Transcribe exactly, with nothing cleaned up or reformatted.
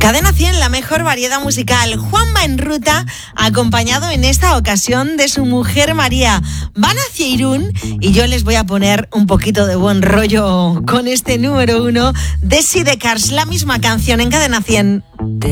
Cadena cien, la mejor variedad musical. Juanma en ruta, acompañado en esta ocasión de su mujer María. Van hacia Irún y yo les voy a poner un poquito de buen rollo con este número uno de Sidecars, la misma canción en Cadena cien.